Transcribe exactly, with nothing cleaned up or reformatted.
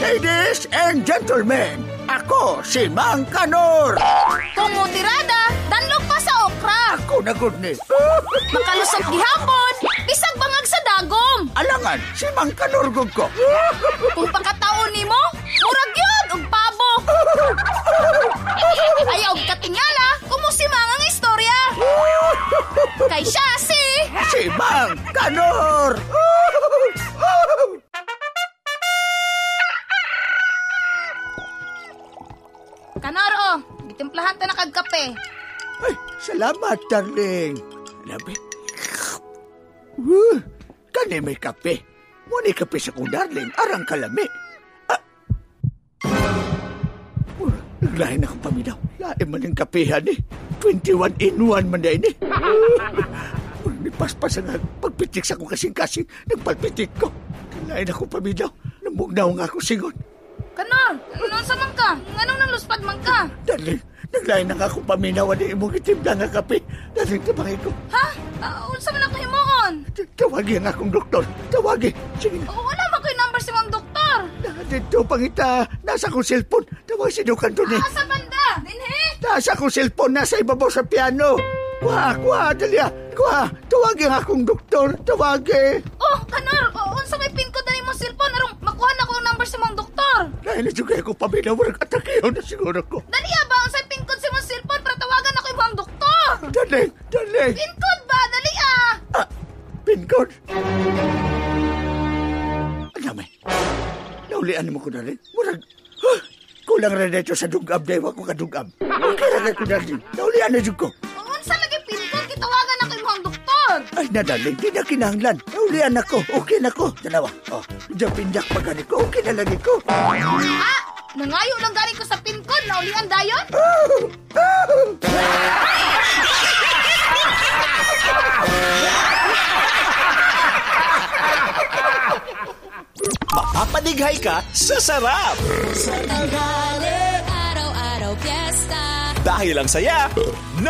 Ladies and gentlemen, ako si Mang Kanor. Kumutirada, danlog pa sa okra. Ako na good ni. Makalusog gihapon, bisag bangag sa dagom. Alangan, si Mang Kanor gud ko. Kung pagkataon nimo, murag yun, og pabo. Ayaw og katingala, kumusimang ang istorya. Kay siya si... Si Mang Kanor. Kanor, oh, gitimplahan ta na kag kape. Ay, salamat, darling. Labi. Uh, kani may kape. Muni kape sa kong darling, arang kalami. Ah. Uh, naglahin akong paminaw. Lain man ang kapehan eh. twenty-one in one man din eh. Uh, nipaspas ang pagpitik sa kong kasing-kasing. Nagpalpitik ko. Lain akong paminaw. Namugnaw nga ako singon. Kanor, ano sa man ka? Anong naluspad man ka? Darling, naglain na nga akong paminaw na imong itimpla nga kape. Darling, tabangin ko. Ha? Uh, unsa man ako himuon? Tawagin nga akong doktor. Tawagin. Sige na. Oh, wala man ko'y number si mong doktor. Dito, pangita. Nasa akong cellphone. Tawag si Dukan doon eh. Asa banda? Dinhe? Nasa akong cellphone. Nasa ibabaw sa piano. Kuha, kuha, dali ah. Kuha. Tawagin nga akong doktor. Tawagin. Oh, Kanor, oh, unsa may pin ko dali mo cellphone arong makuha na ko ang number si mong doktor. Dahil na juga ako paminaw. Walang atakiyo na siguro ko. Dali ba unsa pin ko si mong cellphone para tawagan ako imong doktor? Dali, dali. Pin code ba? Dali ah. Ah, pin code. Ano may? Naulian mo ko na rin. Murag, huh, kulang rin ito sa dugab dahil wako ka dugab. Kaya rin ko na rin. Naulian na dyan ko. Unsa lagi pin code kitawagan ako imong doktor? Ay, nadaling, di na kinahanglan. Naulian ako, okay na ko. Dalawa, oh, dyan pindak pagani ko, okay na lagi ko. Ah, nangayo lang gani ko sa pin code, naulian dayon? Mapapadighay ka sa sarap. Sa tanghali, araw-araw, piyesta. Dahil ang saya,